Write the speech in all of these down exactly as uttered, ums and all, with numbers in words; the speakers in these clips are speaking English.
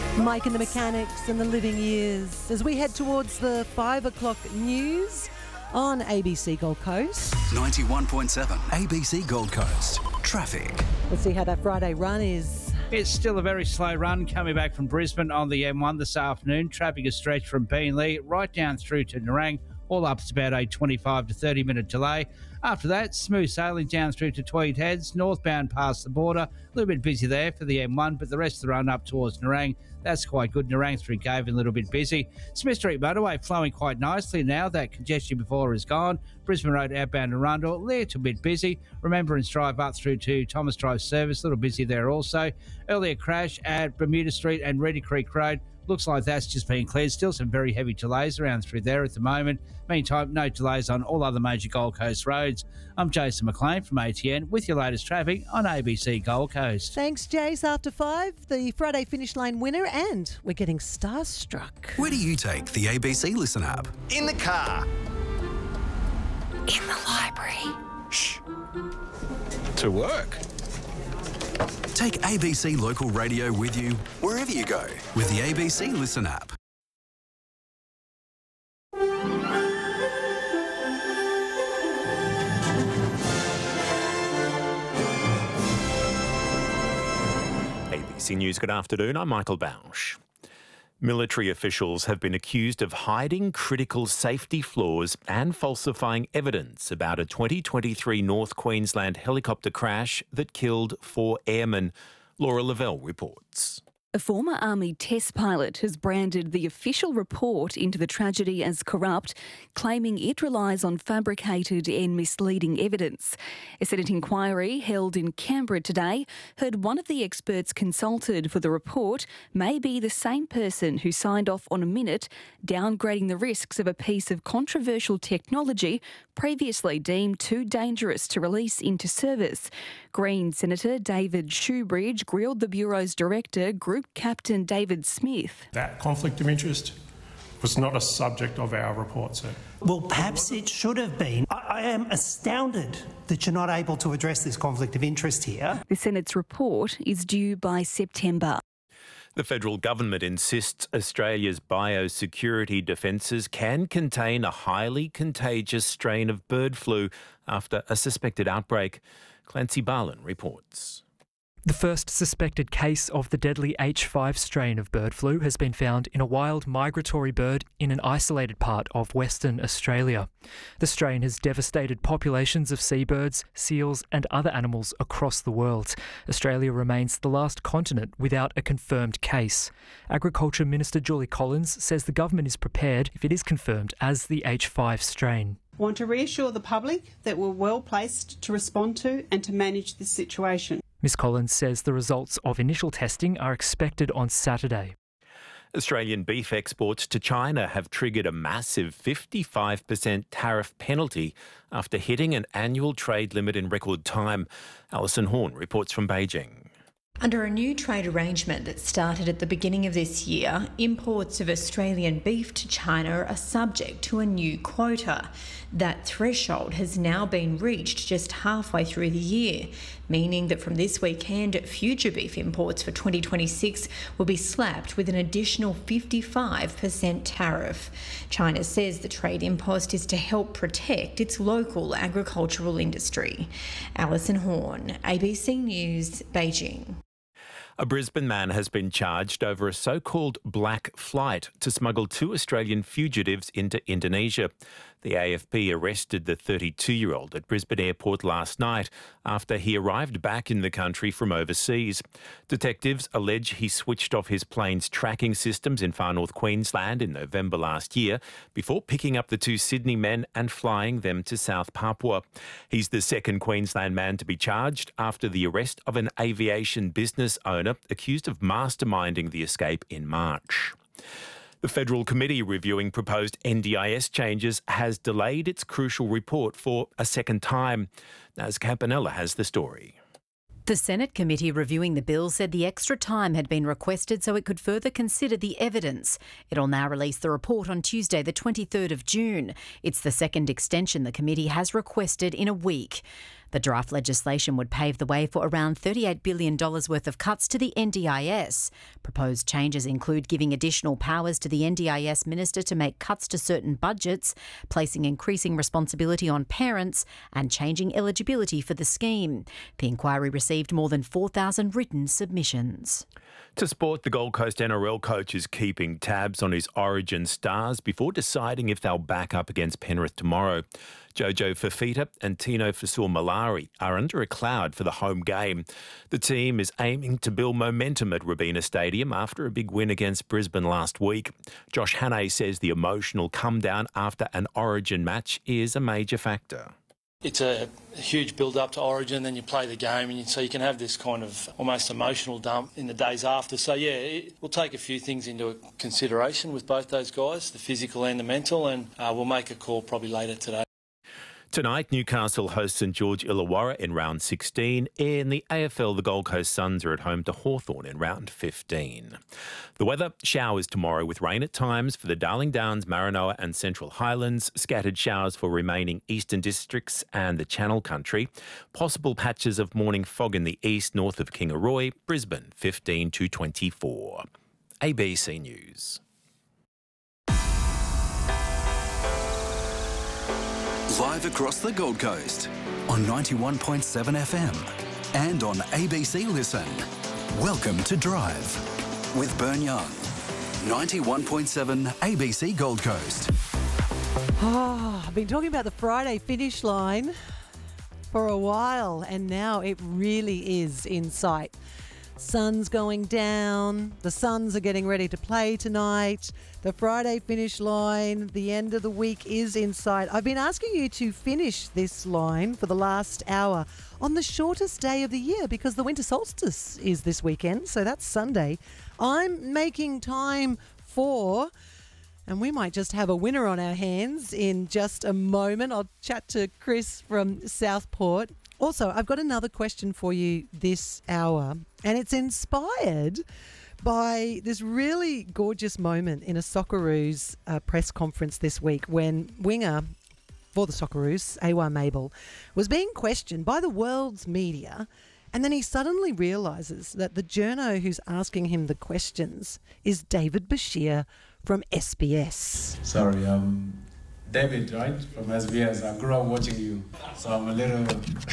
Mike and the Mechanics and the Living Years as we head towards the five o'clock news on A B C Gold Coast. ninety-one point seven A B C Gold Coast. Traffic. Let's see how that Friday run is. It's still a very slow run coming back from Brisbane on the M one this afternoon. Traffic is stretched from Beenleigh right down through to Nerang. All up, it's about a twenty-five to thirty minute delay. After that, smooth sailing down through to Tweed Heads, northbound past the border. A little bit busy there for the M one, but the rest of the run up towards Nerang, that's quite good. Nerang through Cavan, a little bit busy. Smith Street motorway flowing quite nicely now. That congestion before is gone. Brisbane Road outbound Arundel, a little bit busy. Remembrance Drive up through to Thomas Drive Service, a little busy there also. Earlier crash at Bermuda Street and Reedy Creek Road. Looks like that's just been cleared. Still some very heavy delays around through there at the moment. Meantime, no delays on all other major Gold Coast roads. I'm Jason McLean from A T N with your latest traffic on A B C Gold Coast. Thanks, Jace. After five, the Friday Finish Line winner, and we're getting starstruck. Where do you take the A B C Listen app? In the car. In the library. Shh. To work. Take A B C Local Radio with you wherever you go with the A B C Listen app. A B C News, good afternoon. I'm Michael Bausch. Military officials have been accused of hiding critical safety flaws and falsifying evidence about a twenty twenty-three North Queensland helicopter crash that killed four airmen. Laura Lavelle reports. A former Army test pilot has branded the official report into the tragedy as corrupt, claiming it relies on fabricated and misleading evidence. A Senate inquiry held in Canberra today heard one of the experts consulted for the report may be the same person who signed off on a minute downgrading the risks of a piece of controversial technology previously deemed too dangerous to release into service. Green Senator David Shoebridge grilled the Bureau's director, Group Captain David Smith. That conflict of interest was not a subject of our report, sir. Well, perhaps it should have been. I, I am astounded that you're not able to address this conflict of interest here. The Senate's report is due by September. The federal government insists Australia's biosecurity defences can contain a highly contagious strain of bird flu after a suspected outbreak. Clancy Barlin reports. The first suspected case of the deadly H five strain of bird flu has been found in a wild migratory bird in an isolated part of Western Australia. The strain has devastated populations of seabirds, seals and other animals across the world. Australia remains the last continent without a confirmed case. Agriculture Minister Julie Collins says the government is prepared if it is confirmed as the H five strain. I want to reassure the public that we're well placed to respond to and to manage this situation. Miz Collins says the results of initial testing are expected on Saturday. Australian beef exports to China have triggered a massive fifty-five percent tariff penalty after hitting an annual trade limit in record time. Alison Horn reports from Beijing. Under a new trade arrangement that started at the beginning of this year, imports of Australian beef to China are subject to a new quota. That threshold has now been reached just halfway through the year, meaning that from this weekend, future beef imports for twenty twenty-six will be slapped with an additional fifty-five percent tariff. China says the trade impost is to help protect its local agricultural industry. Alison Horn, A B C News, Beijing. A Brisbane man has been charged over a so-called black flight to smuggle two Australian fugitives into Indonesia. The A F P arrested the thirty-two-year-old at Brisbane Airport last night after he arrived back in the country from overseas. Detectives allege he switched off his plane's tracking systems in far north Queensland in November last year before picking up the two Sydney men and flying them to South Papua. He's the second Queensland man to be charged after the arrest of an aviation business owner accused of masterminding the escape in March. The Federal Committee reviewing proposed N D I S changes has delayed its crucial report for a second time. Naz Campanella has the story. The Senate committee reviewing the bill said the extra time had been requested so it could further consider the evidence. It'll now release the report on Tuesday, the twenty-third of June. It's the second extension the committee has requested in a week. The draft legislation would pave the way for around thirty-eight billion dollars worth of cuts to the N D I S. Proposed changes include giving additional powers to the N D I S minister to make cuts to certain budgets, placing increasing responsibility on parents, and changing eligibility for the scheme. The inquiry received more than four thousand written submissions. To sport, the Gold Coast N R L coach is keeping tabs on his Origin stars before deciding if they'll back up against Penrith tomorrow. Jojo Fafita and Tino Fasur-Malari are under a cloud for the home game. The team is aiming to build momentum at Robina Stadium after a big win against Brisbane last week. Josh Hannay says the emotional come-down after an Origin match is a major factor. It's a huge build-up to Origin, then you play the game, and you, so you can have this kind of almost emotional dump in the days after. So, yeah, it, we'll take a few things into consideration with both those guys, the physical and the mental, and uh, we'll make a call probably later today. Tonight, Newcastle hosts St George Illawarra in round sixteen. In the A F L, the Gold Coast Suns are at home to Hawthorn in round fifteen. The weather, showers tomorrow with rain at times for the Darling Downs, Maranoa and Central Highlands. Scattered showers for remaining eastern districts and the Channel Country. Possible patches of morning fog in the east north of Kingaroy. Brisbane, fifteen to twenty-four. A B C News. Live across the Gold Coast on ninety-one point seven F M and on A B C Listen. Welcome to Drive with Bern Young. ninety-one point seven A B C Gold Coast. Oh, I've been talking about the Friday finish line for a while, and now it really is in sight. Sun's going down. The Suns are getting ready to play tonight. The Friday finish line, the end of the week is in sight. I've been asking you to finish this line for the last hour on the shortest day of the year because the winter solstice is this weekend, so that's Sunday. I'm making time for, and we might just have a winner on our hands in just a moment. I'll chat to Chris from Southport. Also, I've got another question for you this hour, and it's inspired by this really gorgeous moment in a Socceroos uh, press conference this week when winger for the Socceroos, Awa Mabel, was being questioned by the world's media, and then he suddenly realises that the journo who's asking him the questions is David Bashir from S B S. Sorry, um... David, right, from S B S. I grew up watching you, so I'm a little.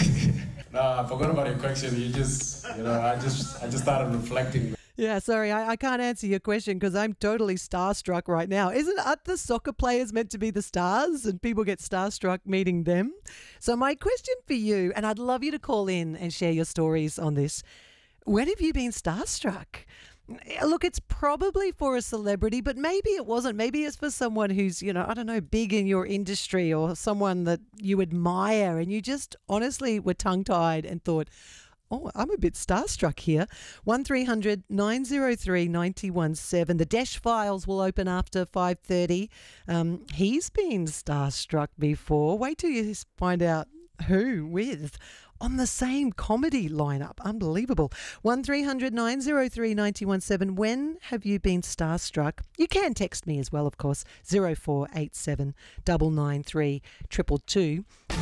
No, I forgot about your question. You just, you know, I just, I just started reflecting. Yeah, sorry, I, I can't answer your question because I'm totally starstruck right now. Isn't aren't the soccer players meant to be the stars, and people get starstruck meeting them? So my question for you, and I'd love you to call in and share your stories on this. When have you been starstruck? Look, it's probably for a celebrity, but maybe it wasn't. Maybe it's for someone who's, you know, I don't know, big in your industry or someone that you admire and you just honestly were tongue-tied and thought, oh, I'm a bit starstruck here. one three hundred nine oh three nine one seven. The Desh Files will open after five thirty. Um, he's been starstruck before. Wait till you find out who with. On the same comedy lineup. Unbelievable. one three hundred nine oh three nine one seven. When have you been starstruck? You can text me as well, of course. zero four eight seven nine nine three two two two.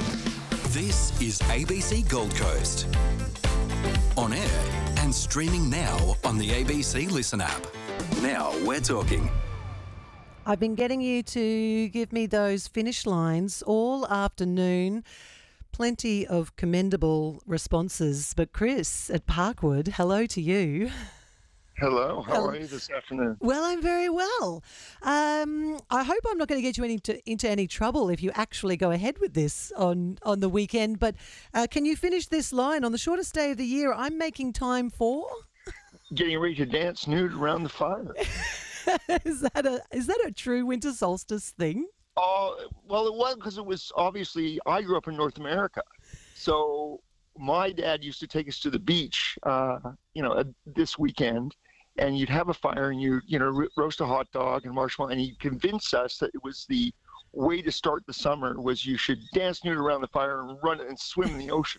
This is A B C Gold Coast. On air and streaming now on the A B C Listen app. Now we're talking. I've been getting you to give me those finish lines all afternoon. Plenty of commendable responses. But Chris at Parkwood, hello to you. Hello, how Hello. are you this afternoon? Well, I'm very well. Um, I hope I'm not going to get you into, into any trouble if you actually go ahead with this on, on the weekend. But uh, can you finish this line? On the shortest day of the year, I'm making time for... Getting ready to dance nude around the fire. is that a is that a true winter solstice thing? Oh, well, it was because it was obviously, I grew up in North America. So my dad used to take us to the beach, uh, you know, uh, this weekend, and you'd have a fire and you, you know, ro- roast a hot dog and marshmallow, and he'd convince us that it was the way to start the summer was you should dance nude around the fire and run and swim in the ocean.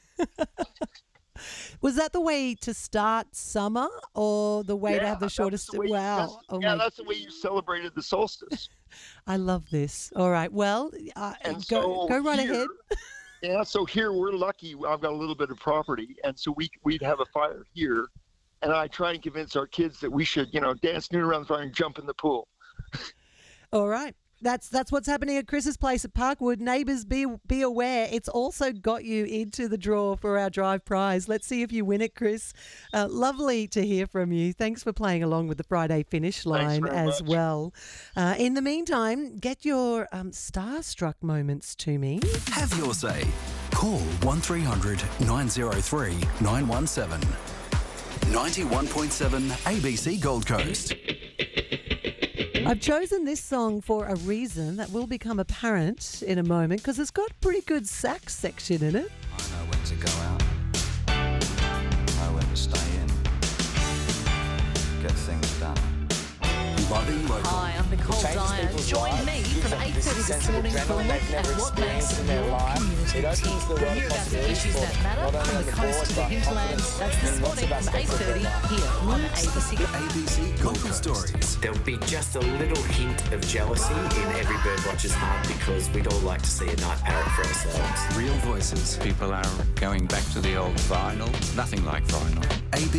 Was that the way to start summer or the way yeah, to have the shortest? The way, wow. That's, oh yeah, my... that's the way you celebrated the solstice. I love this. All right. Well, uh, and go, so go right here, ahead. Yeah, so here we're lucky. I've got a little bit of property, and so we we'd have a fire here, and I try and convince our kids that we should, you know, dance noon around the fire and jump in the pool. All right. That's that's what's happening at Chris's place at Parkwood. Neighbours, be be aware. It's also got you into the draw for our drive prize. Let's see if you win it, Chris. Uh, lovely to hear from you. Thanks for playing along with the Friday finish line as much. well. Uh, in the meantime, get your um, starstruck moments to me. Have your say. Call one three hundred nine oh three nine one seven. ninety-one point seven A B C Gold Coast. I've chosen this song for a reason that will become apparent in a moment because it's got a pretty good sax section in it. I know when to go out, know when to stay in, get things done. Loving local. Hi, I'm Nicole Dyer. Join me from eight thirty this morning for a look at what makes your community tick. We'll hear about the issues that matter from the coast to the hinterlands. That's this morning from eight thirty here on A B C. A B C Local Stories. There'll be just a little hint of jealousy in every birdwatcher's heart because we'd all like to see a night parrot for ourselves. Real voices. People are going back to the old vinyl. Nothing like vinyl. A B